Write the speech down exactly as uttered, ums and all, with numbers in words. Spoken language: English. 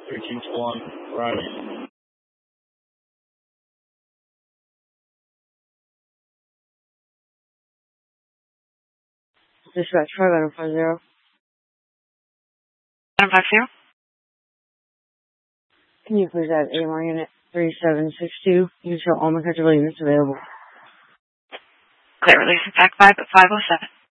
three two one, Roger. Dispatch five item five zero. Item five zero. Can you please add A M R unit three seven six two? You show all mechanical units available. Clear release in fact five at five oh seven.